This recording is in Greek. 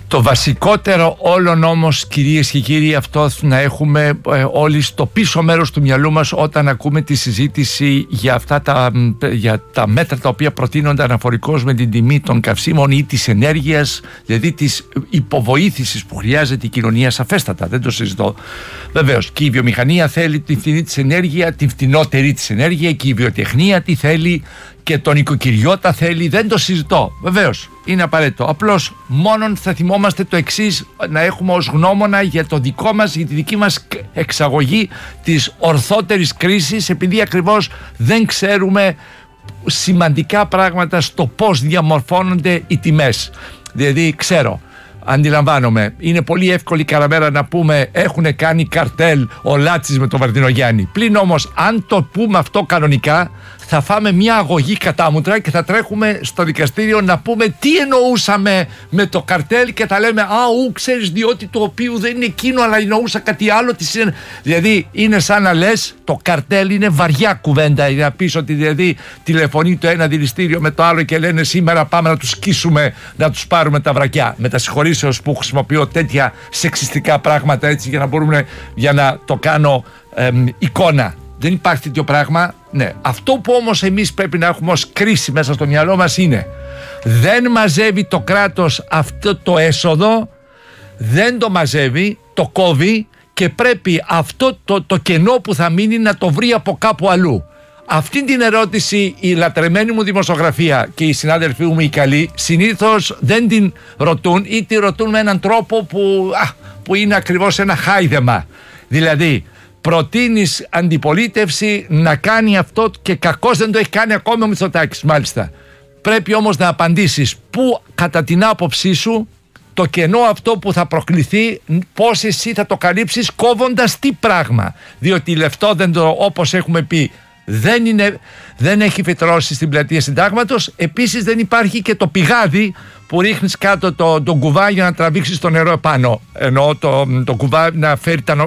Το βασικότερο όλων όμως, κυρίες και κύριοι, αυτό να έχουμε όλοι στο πίσω μέρος του μυαλού μας όταν ακούμε τη συζήτηση για αυτά για τα μέτρα τα οποία προτείνονται αναφορικώς με την τιμή των καυσίμων ή της ενέργειας, δηλαδή της υποβοήθησης που χρειάζεται η κοινωνία, σαφέστατα, δεν το συζητώ. Βεβαίως και η βιομηχανία θέλει τη φθηνή της ενέργεια, την φτηνότερη της ενέργεια, και η βιοτεχνία τι θέλει, και τον οικοκυριό τα θέλει, δεν το συζητώ. Βεβαίως, είναι απαραίτητο. Απλώς μόνον θα θυμόμαστε το εξής, να έχουμε ως γνώμονα για το δικό μας, για τη δική μας εξαγωγή της ορθότερης κρίσης, επειδή ακριβώς δεν ξέρουμε σημαντικά πράγματα στο πώς διαμορφώνονται οι τιμές. Δηλαδή, αντιλαμβάνομαι, είναι πολύ εύκολη καραμέρα να πούμε έχουν κάνει καρτέλ ο Λάτσης με τον Βαρδινογιάννη. Πλην όμως, αν το πούμε αυτό κανονικά, θα φάμε μια αγωγή κατάμουτρα και θα τρέχουμε στο δικαστήριο να πούμε τι εννοούσαμε με το καρτέλ, και θα λέμε ξέρεις, διότι το οποίο δεν είναι εκείνο αλλά εννοούσα κάτι άλλο. Δηλαδή είναι σαν να λες το καρτέλ είναι βαριά κουβέντα, για να πεις ότι δηλαδή τηλεφωνεί το ένα δηληστήριο με το άλλο και λένε σήμερα πάμε να τους σκίσουμε, να τους πάρουμε τα βρακιά. Με τα συγχωρήσεως που χρησιμοποιώ τέτοια σεξιστικά πράγματα έτσι για να το κάνω εικόνα. Δεν υπάρχει τέτοιο πράγμα. Ναι. Αυτό που όμως εμείς πρέπει να έχουμε ως κρίση μέσα στο μυαλό μας είναι, δεν μαζεύει το κράτος αυτό το έσοδο, δεν το μαζεύει, το κόβει, και πρέπει αυτό το κενό που θα μείνει να το βρει από κάπου αλλού. Αυτή την ερώτηση η λατρεμένη μου δημοσιογραφία και οι συνάδελφοί μου οι καλοί συνήθως δεν την ρωτούν, ή τη ρωτούν με έναν τρόπο που είναι ακριβώς ένα χάιδεμα. Δηλαδή, προτείνεις αντιπολίτευση να κάνει αυτό και κακώς δεν το έχει κάνει ακόμα ο Μητσοτάκης, μάλιστα. Πρέπει όμως να απαντήσεις πού κατά την άποψή σου το κενό αυτό που θα προκληθεί, πώς εσύ θα το καλύψεις κόβοντας τι πράγμα. Διότι λεφτό όπως έχουμε πει δεν έχει φυτρώσει στην πλατεία Συντάγματος. Επίσης δεν υπάρχει και το πηγάδι που ρίχνεις κάτω τον κουβά για να τραβήξεις το νερό επάνω. Εννοώ το κουβά να φέρει